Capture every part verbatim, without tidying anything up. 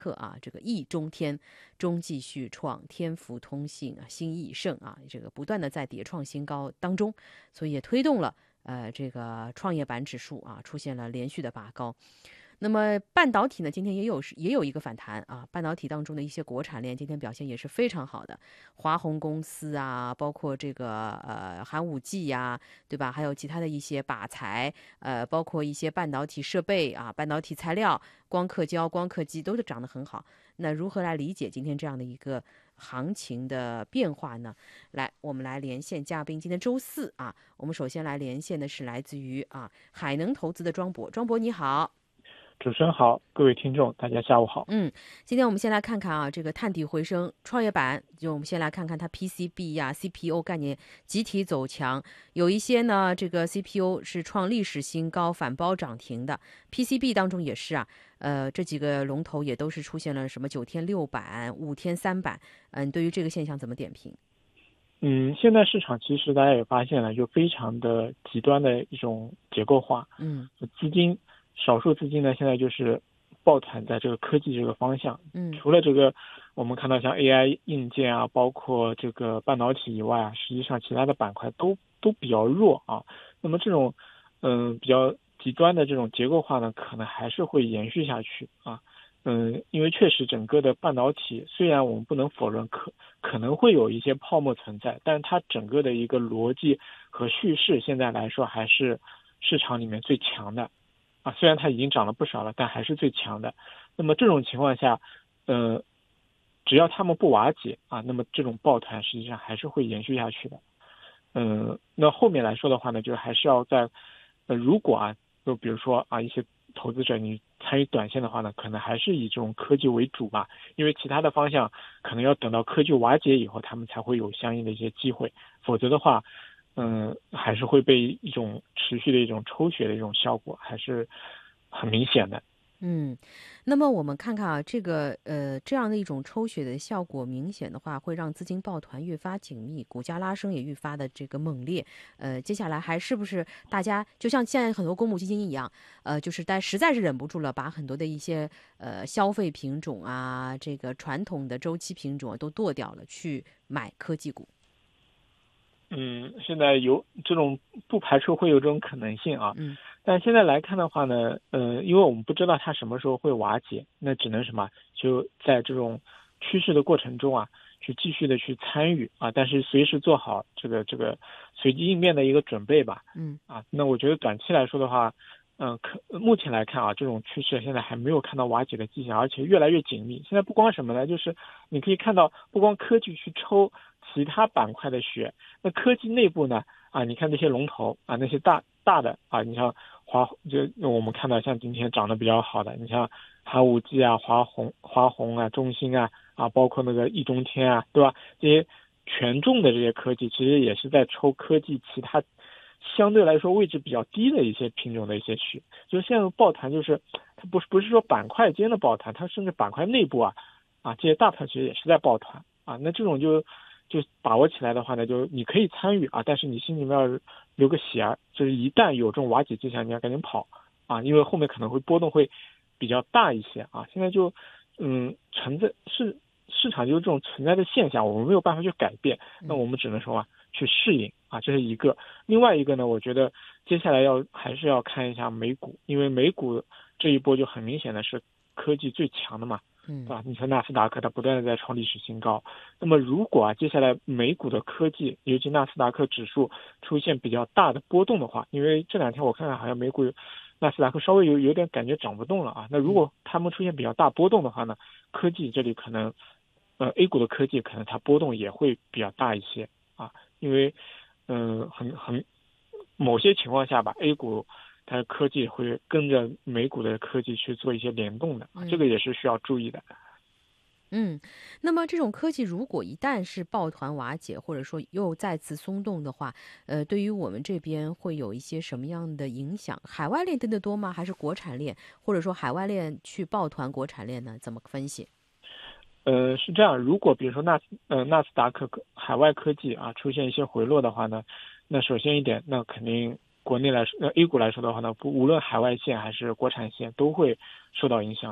课啊，这个易中天，中继续创，天福通信啊，新易盛啊，这个不断的在迭创新高当中，所以也推动了呃这个创业板指数啊出现了连续的拔高。那么半导体呢，今天也有也有一个反弹啊，半导体当中的一些国产链今天表现也是非常好的，华虹公司啊，包括这个呃寒武纪呀，对吧？还有其他的一些靶材，呃，包括一些半导体设备啊，半导体材料、光刻胶、光刻机都是涨得很好。那如何来理解今天这样的一个行情的变化呢？来，我们来连线嘉宾。今天周四啊，我们首先来连线的是来自于啊海能投资的庄博，庄博你好。 主持人好，各位听众，大家下午好。 嗯，今天我们先来看看啊，这个探底回升，创业板就我们先来看看它 P C B 呀、C P U 概念集体走强，有一些呢，这个 C P U 是创历史新高，反包涨停的 ，P C B 当中也是啊，呃，这几个龙头也都是出现了什么九天六板、五天三板，嗯、呃，对于这个现象怎么点评？ 嗯，现在市场其实大家也发现了，就非常的极端的一种结构化， 嗯， 资金。少数资金呢，现在就是抱团在这个科技这个方向。 嗯， 除了这个，我们看到像 A I 硬件啊，包括这个半导体以外啊，实际上其他的板块都都比较弱啊。那么这种嗯比较极端的这种结构化呢，可能还是会延续下去啊。嗯，因为确实整个的半导体，虽然我们不能否认可可能会有一些泡沫存在，但是它整个的一个逻辑和叙事现在来说还是市场里面最强的。啊，虽然它已经涨了不少了，但还是最强的。那么这种情况下，呃，只要他们不瓦解啊，那么这种抱团实际上还是会延续下去的。嗯、呃，那后面来说的话呢，就还是要在，呃，如果啊，就比如说啊，一些投资者你参与短线的话呢，可能还是以这种科技为主吧，因为其他的方向可能要等到科技瓦解以后，他们才会有相应的一些机会，否则的话。嗯，还是会被一种持续的一种抽血的一种效果，还是很明显的。 嗯，那么我们看看啊，这个呃这样的一种抽血的效果明显的话，会让资金抱团越发紧密，股价拉升也愈发的这个猛烈。呃，接下来还是不是大家就像现在很多公募基金一样，呃，就是但实在是忍不住了，把很多的一些呃消费品种啊，这个传统的周期品种都剁掉了，去买科技股。 嗯，现在有这种不排除会有这种可能性啊， 嗯， 但现在来看的话呢，呃，因为我们不知道它什么时候会瓦解，那只能什么就在这种趋势的过程中啊，去继续的去参与啊，但是随时做好这个这个随机应变的一个准备吧。 嗯， 啊，那我觉得短期来说的话，嗯、呃，可目前来看啊，这种趋势现在还没有看到瓦解的迹象，而且越来越紧密。现在不光什么呢，就是你可以看到，不光科技去抽其他板块的血，那科技内部呢，啊，你看那些龙头啊，那些大大的啊，你像华，就我们看到像今天涨得比较好的，你像寒武纪啊、华虹、华虹啊、中兴啊，啊，包括那个易中天啊，对吧？这些权重的这些科技，其实也是在抽科技其他相对来说位置比较低的一些品种的一些血。就是现在抱团，就是它不是不是说板块间的抱团，它甚至板块内部啊，啊，这些大团其实也是在抱团啊。那这种就。就把握起来的话呢，就你可以参与啊，但是你心里面要留个弦儿，就是一旦有这种瓦解迹象，你要赶紧跑啊，因为后面可能会波动会比较大一些啊。现在就嗯存在是市场就是这种存在的现象，我们没有办法去改变，那我们只能说啊去适应啊，这是一个。另外一个呢，我觉得接下来要还是要看一下美股，因为美股这一波就很明显的是科技最强的嘛。 嗯， 对吧？你说纳斯达克它不断的在创历史新高，那么如果啊接下来美股的科技，尤其纳斯达克指数出现比较大的波动的话，因为这两天我看看好像美股纳斯达克稍微有有点感觉涨不动了啊，那如果他们出现比较大波动的话呢，科技这里可能呃 A 股的科技可能它波动也会比较大一些啊，因为嗯、呃、很很某些情况下吧 A 股。它的科技会跟着美股的科技去做一些联动的， 嗯， 这个也是需要注意的。 嗯，那么这种科技如果一旦是抱团瓦解，或者说又再次松动的话，呃，对于我们这边会有一些什么样的影响？海外链跟得多吗？还是国产链，或者说海外链去抱团国产链呢？怎么分析？ 呃，是这样，如果比如说纳斯呃纳斯达克海外科技啊出现一些回落的话呢，那首先一点，那肯定国内来说，呃 A 股来说的话呢，不无论海外线还是国产线都会受到影响的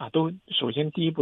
啊，都首先第一步